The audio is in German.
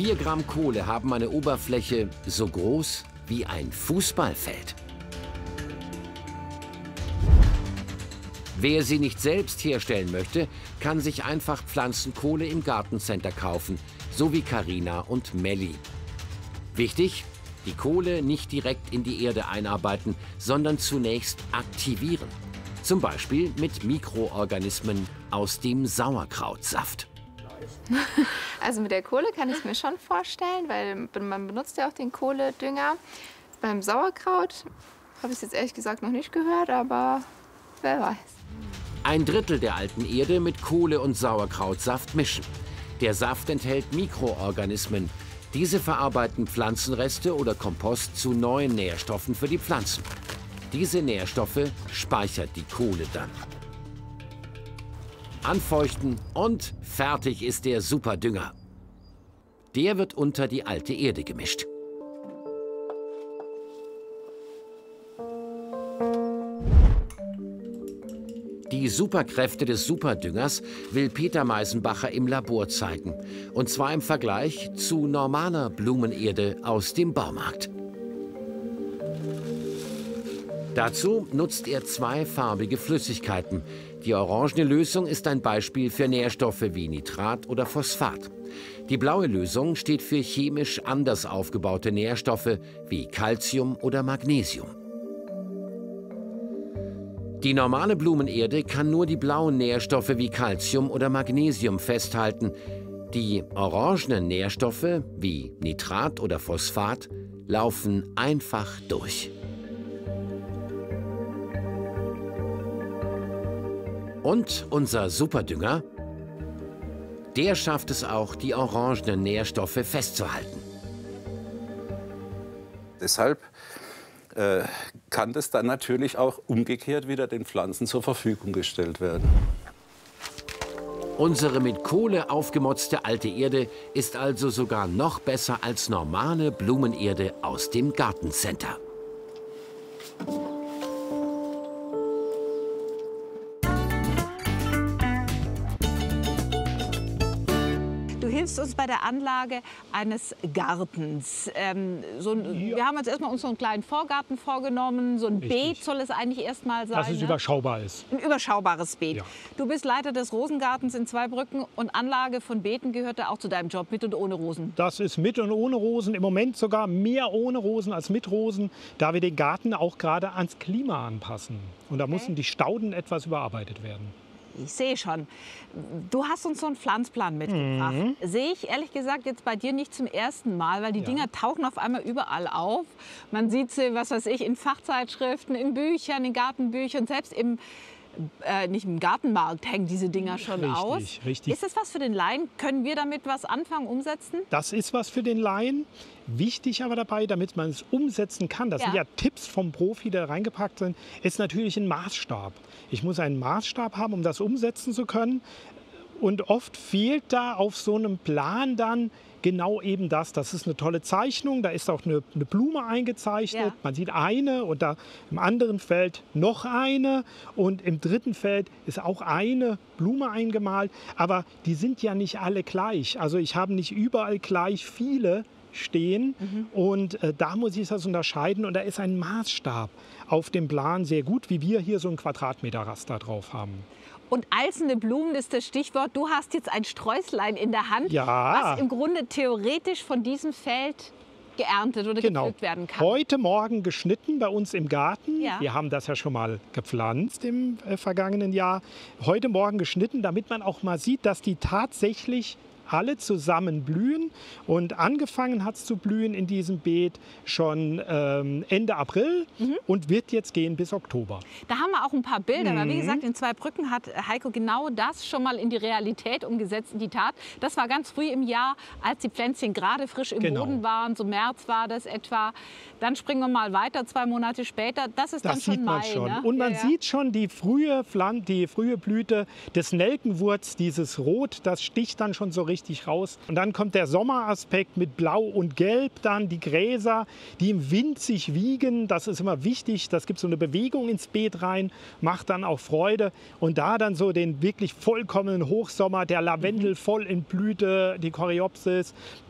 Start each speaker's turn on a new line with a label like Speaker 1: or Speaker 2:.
Speaker 1: 4 Gramm Kohle haben eine Oberfläche so groß wie ein Fußballfeld. Wer sie nicht selbst herstellen möchte, kann sich einfach Pflanzenkohle im Gartencenter kaufen, so wie Carina und Melli. Wichtig, die Kohle nicht direkt in die Erde einarbeiten, sondern zunächst aktivieren. Zum Beispiel mit Mikroorganismen aus dem Sauerkrautsaft.
Speaker 2: Also mit der Kohle kann ich es mir schon vorstellen, weil man benutzt ja auch den Kohledünger. Beim Sauerkraut habe ich es jetzt ehrlich gesagt noch nicht gehört, aber wer weiß.
Speaker 1: 1/3 der alten Erde mit Kohle und Sauerkrautsaft mischen. Der Saft enthält Mikroorganismen. Diese verarbeiten Pflanzenreste oder Kompost zu neuen Nährstoffen für die Pflanzen. Diese Nährstoffe speichert die Kohle dann. Anfeuchten und fertig ist der Superdünger. Der wird unter die alte Erde gemischt. Die Superkräfte des Superdüngers will Peter Meisenbacher im Labor zeigen. Und zwar im Vergleich zu normaler Blumenerde aus dem Baumarkt. Dazu nutzt er 2 farbige Flüssigkeiten. Die orangene Lösung ist ein Beispiel für Nährstoffe wie Nitrat oder Phosphat. Die blaue Lösung steht für chemisch anders aufgebaute Nährstoffe wie Calcium oder Magnesium. Die normale Blumenerde kann nur die blauen Nährstoffe wie Calcium oder Magnesium festhalten. Die orangenen Nährstoffe wie Nitrat oder Phosphat laufen einfach durch. Und unser Superdünger, der schafft es auch, die orangenen Nährstoffe festzuhalten.
Speaker 3: Deshalb kann das dann natürlich auch umgekehrt wieder den Pflanzen zur Verfügung gestellt werden.
Speaker 1: Unsere mit Kohle aufgemotzte alte Erde ist also sogar noch besser als normale Blumenerde aus dem Gartencenter.
Speaker 4: Du hilfst uns bei der Anlage eines Gartens. Wir haben jetzt erstmal uns so einen kleinen Vorgarten vorgenommen. So ein Beet soll es eigentlich erstmal sein.
Speaker 5: Dass es überschaubar ist.
Speaker 4: Ein überschaubares Beet.
Speaker 5: Ja.
Speaker 4: Du bist Leiter des Rosengartens in Zweibrücken und Anlage von Beeten gehört da auch zu deinem Job, mit und ohne Rosen.
Speaker 5: Das ist mit und ohne Rosen. Im Moment sogar mehr ohne Rosen als mit Rosen, da wir den Garten auch gerade ans Klima anpassen. Und da mussten die Stauden etwas überarbeitet werden.
Speaker 4: Ich sehe schon. Du hast uns so einen Pflanzplan mitgebracht. Sehe ich ehrlich gesagt jetzt bei dir nicht zum ersten Mal, weil die Dinger tauchen auf einmal überall auf. Man sieht sie, was weiß ich, in Fachzeitschriften, in Büchern, in Gartenbüchern, selbst nicht im Gartenmarkt hängen diese Dinger schon aus.
Speaker 5: Richtig.
Speaker 4: Ist das was für den Laien? Können wir damit was anfangen, umsetzen?
Speaker 5: Das ist was für den Laien. Wichtig aber dabei, damit man es umsetzen kann, das sind ja Tipps vom Profi, die da reingepackt sind, ist natürlich ein Maßstab. Ich muss einen Maßstab haben, um das umsetzen zu können. Und oft fehlt da auf so einem Plan dann genau eben das. Das ist eine tolle Zeichnung, da ist auch eine Blume eingezeichnet. Ja. Man sieht eine und da im anderen Feld noch eine und im dritten Feld ist auch eine Blume eingemalt. Aber die sind ja nicht alle gleich. Also ich habe nicht überall gleich viele stehen und da muss ich das unterscheiden und da ist ein Maßstab auf dem Plan sehr gut, wie wir hier so ein Quadratmeterraster drauf haben.
Speaker 4: Und einzelne Blumen ist das Stichwort. Du hast jetzt ein Sträußlein in der Hand, was im Grunde theoretisch von diesem Feld geerntet oder gepflückt werden kann.
Speaker 5: Heute Morgen geschnitten bei uns im Garten. Ja. Wir haben das ja schon mal gepflanzt im vergangenen Jahr. Heute Morgen geschnitten, damit man auch mal sieht, dass die tatsächlich alle zusammen blühen. Und angefangen hat es zu blühen in diesem Beet schon Ende April und wird jetzt gehen bis Oktober.
Speaker 4: Da haben wir auch ein paar Bilder. Weil wie gesagt, in Zweibrücken hat Heiko genau das schon mal in die Realität umgesetzt, in die Tat. Das war ganz früh im Jahr, als die Pflänzchen gerade frisch im Boden waren. So März war das etwa. Dann springen wir mal weiter, 2 Monate später. Das ist dann schon Mai. Ne?
Speaker 5: Und man sieht schon die frühe Blüte des Nelkenwurz, dieses Rot, das sticht dann schon so richtig raus. Und dann kommt der Sommeraspekt mit Blau und Gelb, dann die Gräser, die im Wind sich wiegen. Das ist immer wichtig. Das gibt so eine Bewegung ins Beet rein, macht dann auch Freude. Und da dann so den wirklich vollkommenen Hochsommer, der Lavendel voll in Blüte, die Coreopsis,